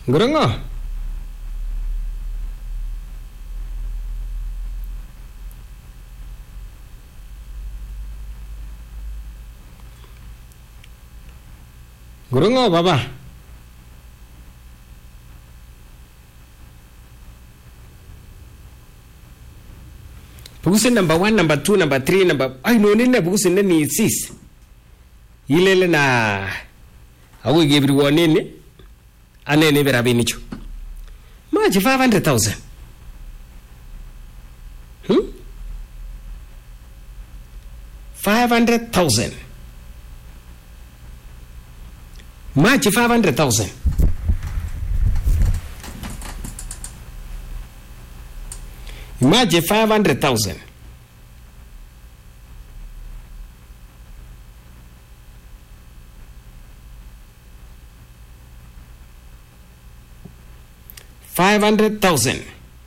Ngorongo. Ngorongo baba. Bukusin number 1, number 2, number 3, number... Ay, no, nila bukusin na ni 6. Ilele na... Awe give you one in. Ane never have been you. Much 500,000. 500,000. Much 500,000. Imagine 500,000. $500,000.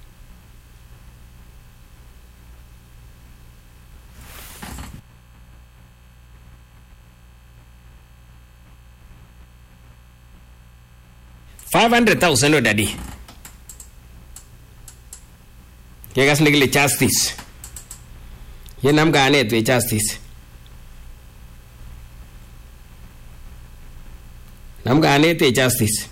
$500,000, no, Daddy. You guys need to justice. You nam gane to justice. Nam gane to justice.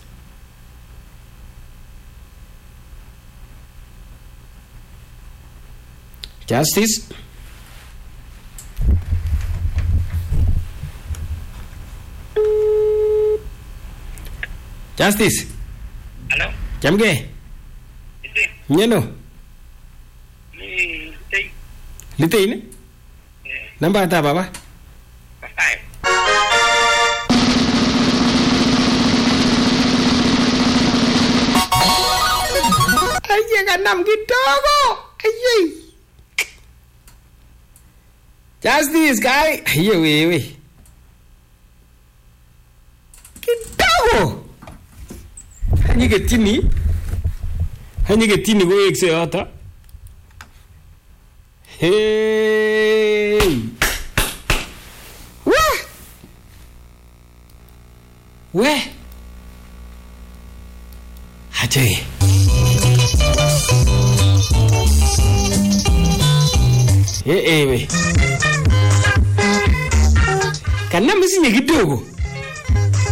Justice. Justice. Hello. Jamge. Nyeno. Litay ni? Namba ata baba? 5. Ay, ganam kidogo. Ay. Justice guy. Ay, we. Kidogo. Hani getini go ekse ata. Hey! Where? Ajay. Hey, we. Kana msinya kidogo.